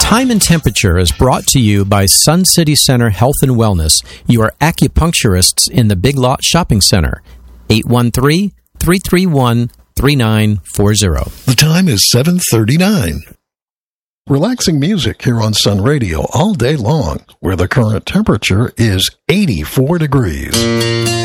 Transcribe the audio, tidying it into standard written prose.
Time and Temperature is brought to you by Sun City Center Health and Wellness, your acupuncturists in the Big Lot Shopping Center. 813-331-3940. The time is 7:39. Relaxing music here on Sun Radio all day long, where the current temperature is 84 degrees.